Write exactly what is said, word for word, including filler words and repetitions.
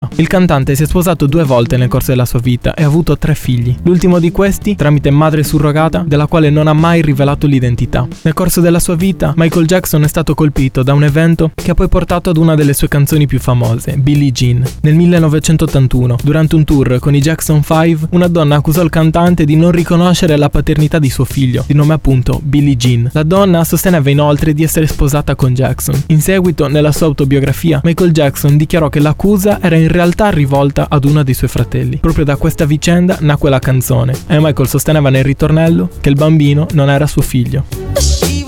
Il cantante si è sposato due volte nel corso della sua vita e ha avuto tre figli. L'ultimo di questi tramite madre surrogata, della quale non ha mai rivelato l'identità. Nel corso della sua vita, Michael Jackson è stato colpito da un evento che ha poi portato ad una delle sue canzoni più famose, Billie Jean. Nel millenovecentottantuno, durante un tour con i Jackson cinque, una donna accusò il cantante di non riconoscere la paternità di suo figlio, di nome appunto Billie Jean. La donna sosteneva inoltre di essere sposata con Jackson. In seguito, nella sua autobiografia, Michael Jackson dichiarò che l'accusa era in realtà rivolta ad uno dei suoi fratelli. Proprio da questa vicenda nacque la canzone, e Michael sosteneva nel ritornello che il bambino non era suo figlio.